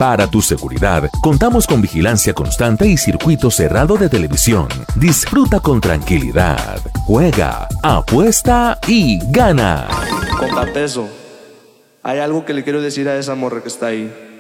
Para tu seguridad, contamos con vigilancia constante y circuito cerrado de televisión. Disfruta con tranquilidad. Juega, apuesta y gana. Contrapeso. Hay algo que le quiero decir a esa morra que está ahí.